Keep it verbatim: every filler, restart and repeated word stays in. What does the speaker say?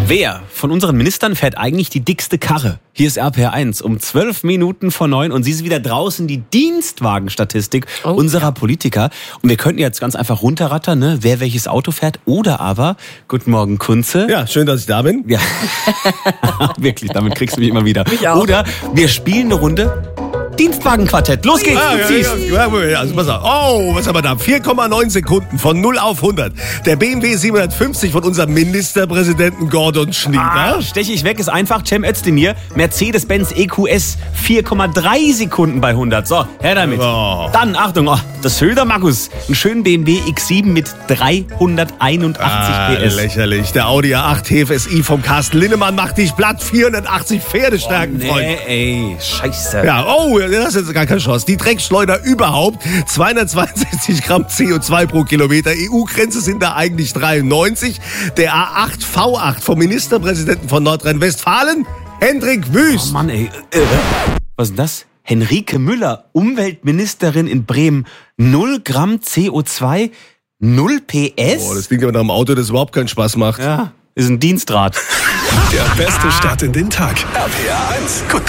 Wer von unseren Ministern fährt eigentlich die dickste Karre? Hier ist R P R eins um zwölf Minuten vor neun und sie ist wieder draußen, die Dienstwagenstatistik oh, unserer ja. Politiker. Und wir könnten jetzt ganz einfach runterrattern, ne? Wer welches Auto fährt. Oder aber, guten Morgen Kunze. Ja, schön, dass ich da bin. Ja, wirklich, damit kriegst du mich immer wieder. Mich auch. Oder wir spielen eine Runde Dienstwagenquartett. Los geht's, ah, du ja, ziehst. Ja, ja, also pass auf. Oh, was haben wir da? vier Komma neun Sekunden von null auf hundert. Der B M W siebenhundertfünfzig von unserem Ministerpräsidenten Gordon Schnieder. Ah, steche ich weg, ist einfach. Cem Özdemir, Mercedes-Benz E Q S, vier Komma drei Sekunden bei hundert. So, her damit. Oh. Dann, Achtung, oh, das Höder Markus. Einen schönen B M W X sieben mit dreihunderteinundachtzig Ah, P S. lächerlich. Der Audi A acht T F S I vom Carsten Linnemann macht dich platt. vierhundertachtzig Pferdestärken, oh, nee, Freund. ey, scheiße. Ja, oh, das ist jetzt gar keine Chance. Die Dreckschleuder überhaupt. zweihundertzweiundsechzig Gramm C O zwei pro Kilometer. E U-Grenze sind da eigentlich dreiundneunzig. Der A acht V acht vom Ministerpräsidenten von Nordrhein-Westfalen, Hendrik Wüst. Oh Mann, ey. Äh, was ist denn das? Henrike Müller, Umweltministerin in Bremen. null Gramm C O zwei, null P S? Oh, das klingt aber nach einem Auto, das überhaupt keinen Spaß macht. Ja, ist ein Dienstrad. Der beste Start in den Tag. R P R eins. Guten